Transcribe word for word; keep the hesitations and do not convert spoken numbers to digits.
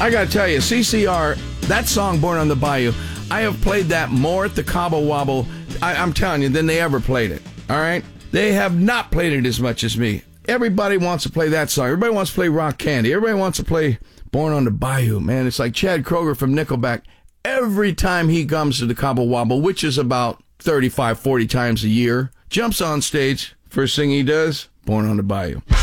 I got to tell you, C C R, that song, Born on the Bayou, I have played that more at the Cabo Wabo, I, I'm telling you, than they ever played it. All right? They have not played it as much as me. Everybody wants to play that song. Everybody wants to play Rock Candy. Everybody wants to play Born on the Bayou. Man, it's like Chad Kroeger from Nickelback. Every time he comes to the Cabo Wabo, which is about thirty-five, forty times a year, jumps on stage. First thing he does, Born on the Bayou.